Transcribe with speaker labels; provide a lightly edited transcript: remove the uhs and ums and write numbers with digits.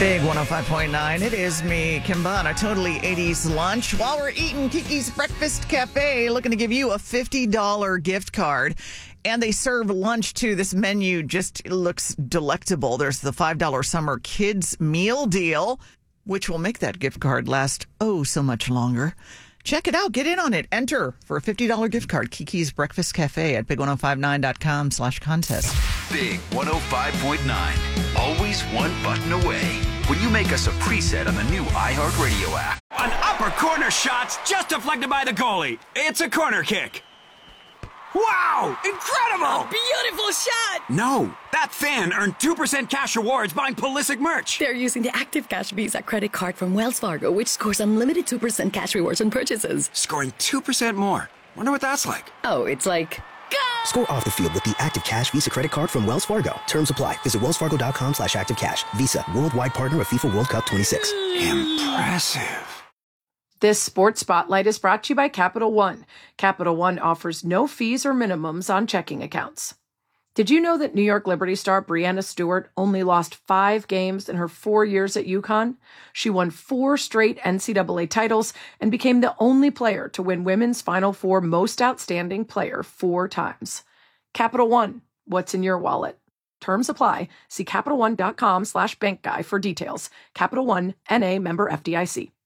Speaker 1: Big 105.9. It is me, Kimba, on a totally 80s lunch. While we're eating Kiki's Breakfast Cafe, looking to give you a $50 gift card. And they serve lunch, too. This menu just looks delectable. There's the $5 summer kids meal deal, which will make that gift card last so much longer. Check it out. Get in on it. Enter for a $50 gift card. Kiki's Breakfast Cafe at big1059.com/contest.
Speaker 2: Big 105.9. Always one button away. When you make us a preset on the new iHeartRadio app.
Speaker 3: An upper corner shot's just deflected by the goalie. It's a corner kick. Wow! Incredible!
Speaker 4: Beautiful shot!
Speaker 3: No, that fan earned 2% cash rewards buying Pulisic merch.
Speaker 4: They're using the Active Cash Visa credit card from Wells Fargo, which scores unlimited 2% cash rewards on purchases.
Speaker 3: Scoring 2% more. Wonder what that's like.
Speaker 4: Oh, it's like... Go!
Speaker 5: Score off the field with the Active Cash Visa credit card from Wells Fargo. Terms apply. Visit wellsfargo.com/activecash. Visa, worldwide partner of FIFA World Cup 26.
Speaker 3: Impressive.
Speaker 6: This Sports Spotlight is brought to you by Capital One. Capital One offers no fees or minimums on checking accounts. Did you know that New York Liberty star Breanna Stewart only lost 5 games in her 4 years at UConn? She won 4 straight NCAA titles and became the only player to win Women's Final Four Most Outstanding Player 4 times. Capital One, what's in your wallet? Terms apply. See CapitalOne.com/bankguy for details. Capital One, N.A. member FDIC.